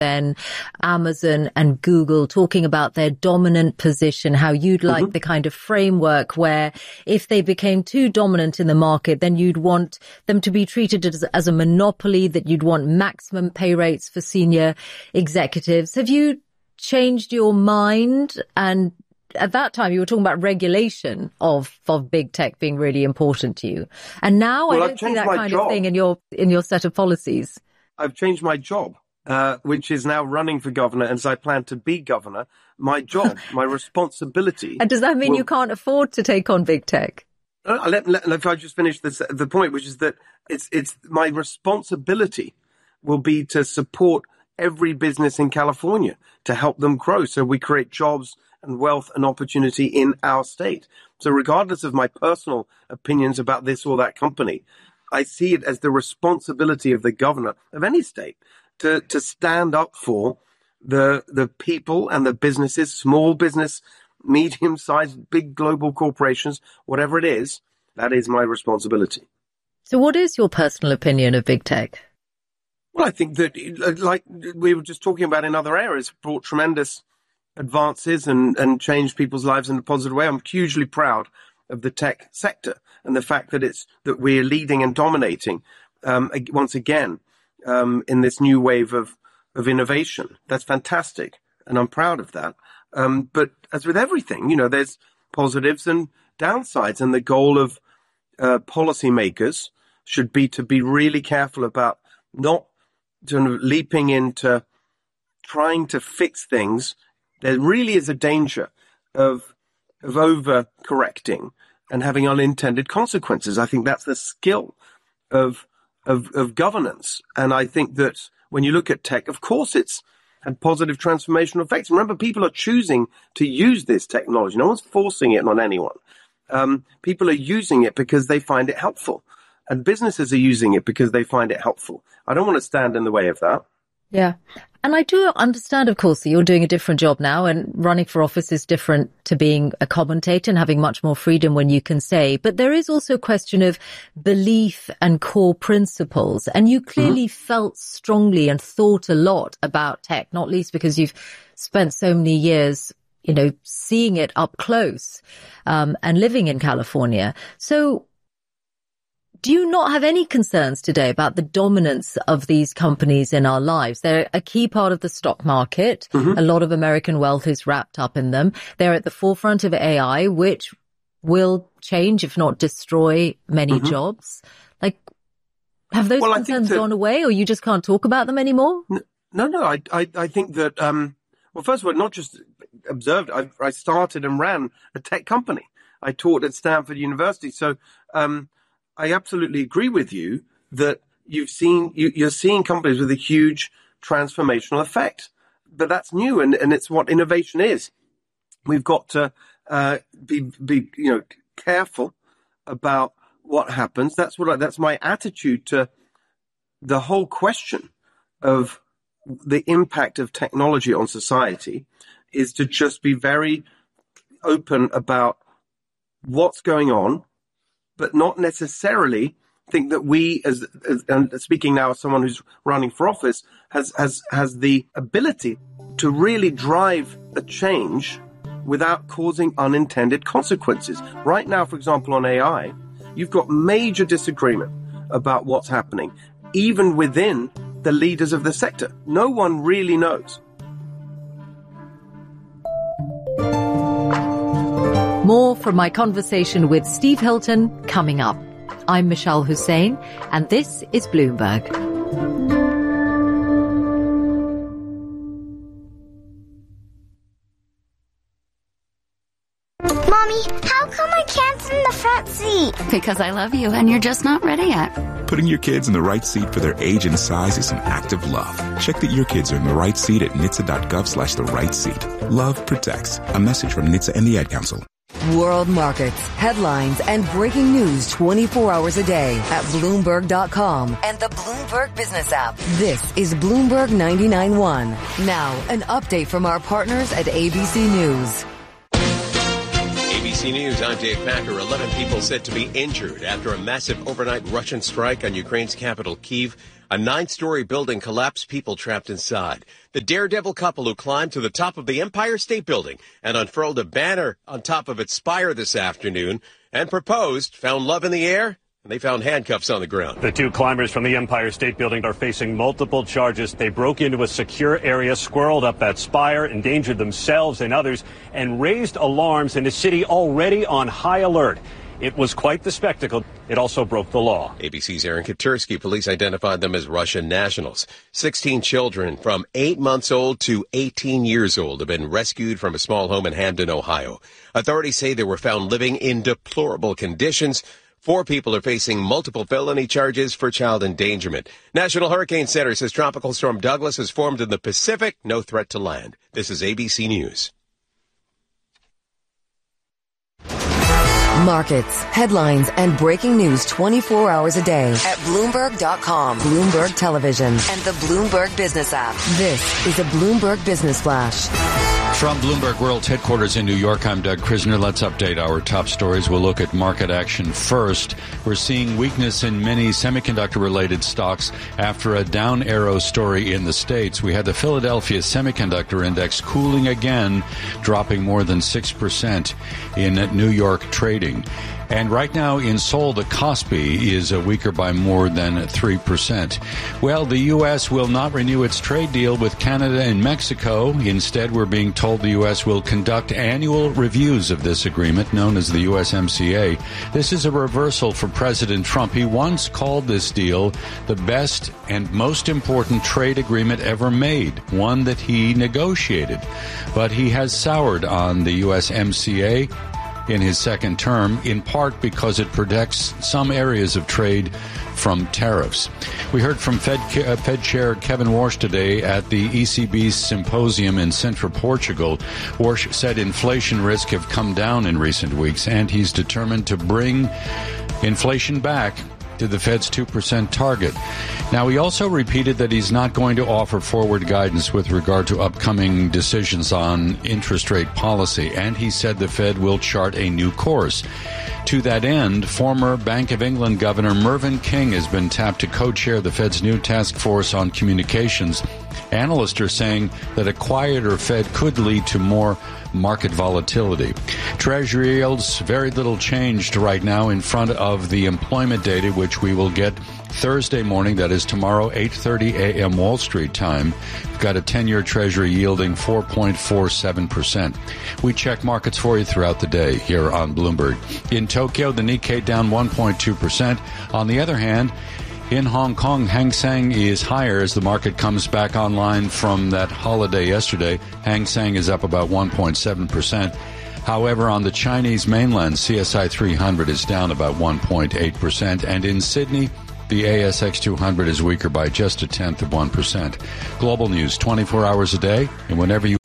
then Amazon and Google, talking about their dominant position, how you'd like the kind of framework where if they became too dominant in the market, then you'd want them to be treated as a monopoly, that you'd want maximum pay rates for senior executives. Have you changed your mind? And at that time, you were talking about regulation of big tech being really important to you. And now I don't see that kind of thing in your set of policies. I've changed my job, which is now running for governor. And as I plan to be governor, my job, my responsibility. And does that mean you can't afford to take on big tech? If I just finish the point, which is that it's my responsibility will be to support every business in California to help them grow. So we create jobs and wealth and opportunity in our state. So regardless of my personal opinions about this or that company, I see it as the responsibility of the governor of any state to stand up for the people and the businesses, small business, medium-sized, big global corporations, whatever it is. That is my responsibility. So what is your personal opinion of big tech? Well, I think that, like we were just talking about in other areas, brought tremendous advances and changed people's lives in a positive way. I'm hugely proud of the tech sector and the fact that we're leading and dominating once again in this new wave of innovation. That's fantastic, and I'm proud of that. But as with everything, there's positives and downsides, and the goal of policymakers should be to be really careful about not sort of leaping into trying to fix things. There really is a danger of overcorrecting and having unintended consequences. I think that's the skill of governance. And I think that when you look at tech, of course it's had positive transformational effects. Remember, people are choosing to use this technology. No one's forcing it on anyone. People are using it because they find it helpful. And businesses are using it because they find it helpful. I don't want to stand in the way of that. Yeah. And I do understand, of course, that you're doing a different job now, and running for office is different to being a commentator and having much more freedom when you can say. But there is also a question of belief and core principles. And you clearly felt strongly and thought a lot about tech, not least because you've spent so many years, seeing it up close, and living in California. So do you not have any concerns today about the dominance of these companies in our lives? They're a key part of the stock market. A lot of American wealth is wrapped up in them. They're at the forefront of AI, which will change, if not destroy, many jobs. Have those concerns gone away, or you just can't talk about them anymore? No. I think that, first of all, not just observed, I started and ran a tech company. I taught at Stanford University. So, I absolutely agree with you that you're seeing companies with a huge transformational effect, but that's new, and it's what innovation is. We've got to be careful about what happens. That's my attitude to the whole question of the impact of technology on society, is to just be very open about what's going on, but not necessarily think that we, as speaking now as someone who's running for office, has the ability to really drive a change without causing unintended consequences. Right now, for example, on AI, you've got major disagreement about what's happening, even within the leaders of the sector. No one really knows. More from my conversation with Steve Hilton coming up. I'm Michelle Hussein, and this is Bloomberg. Mommy, how come I can't sit in the front seat? Because I love you and you're just not ready yet. Putting your kids in the right seat for their age and size is an act of love. Check that your kids are in the right seat at NHTSA.gov/the right seat. Love protects. A message from NHTSA and the Ad Council. World markets, headlines, and breaking news 24 hours a day at Bloomberg.com and the Bloomberg Business app. This is Bloomberg 99.1. Now, an update from our partners at ABC News. ABC News, I'm Dave Packer. 11 people said to be injured after a massive overnight Russian strike on Ukraine's capital, Kyiv. A 9-story building collapsed, people trapped inside. The daredevil couple who climbed to the top of the Empire State Building and unfurled a banner on top of its spire this afternoon and proposed, found love in the air, and they found handcuffs on the ground. The two climbers from the Empire State Building are facing multiple charges. They broke into a secure area, squirreled up that spire, endangered themselves and others, and raised alarms in a city already on high alert. It was quite the spectacle. It also broke the law. ABC's Aaron Katursky. Police identified them as Russian nationals. 16 children from 8 months old to 18 years old have been rescued from a small home in Hamden, Ohio. Authorities say they were found living in deplorable conditions. 4 people are facing multiple felony charges for child endangerment. National Hurricane Center says Tropical Storm Douglas has formed in the Pacific. No threat to land. This is ABC News. Markets, headlines, and breaking news 24 hours a day at Bloomberg.com, Bloomberg Television, and the Bloomberg Business app. This is a Bloomberg Business Flash. From Bloomberg World Headquarters in New York, I'm Doug Krisner. Let's update our top stories. We'll look at market action first. We're seeing weakness in many semiconductor-related stocks after a down arrow story in the States. We had the Philadelphia Semiconductor Index cooling again, dropping more than 6% in New York trading. And right now in Seoul, the Kospi is weaker by more than 3%. Well, the U.S. will not renew its trade deal with Canada and Mexico. Instead, we're being told the U.S. will conduct annual reviews of this agreement, known as the USMCA. This is a reversal for President Trump. He once called this deal the best and most important trade agreement ever made, one that he negotiated. But he has soured on the USMCA in his second term, in part because it protects some areas of trade from tariffs. We heard from Fed Chair Kevin Warsh today at the ECB's symposium in central Portugal. Warsh said inflation risk have come down in recent weeks, and he's determined to bring inflation back to the Fed's 2% target. Now, he also repeated that he's not going to offer forward guidance with regard to upcoming decisions on interest rate policy, and he said the Fed will chart a new course. To that end, former Bank of England Governor Mervyn King has been tapped to co-chair the Fed's new task force on communications. Analysts are saying that a quieter Fed could lead to more market volatility. Treasury yields, very little changed right now in front of the employment data, which we will get Thursday morning, that is tomorrow, 8:30 a.m. Wall Street time. We've got a 10-year Treasury yielding 4.47%. We check markets for you throughout the day here on Bloomberg. In Tokyo, the Nikkei down 1.2%. On the other hand, in Hong Kong, Hang Seng is higher as the market comes back online from that holiday yesterday. Hang Seng is up about 1.7%. However, on the Chinese mainland, CSI 300 is down about 1.8%. And in Sydney, the ASX 200 is weaker by just 0.1%. Global news 24 hours a day, and whenever you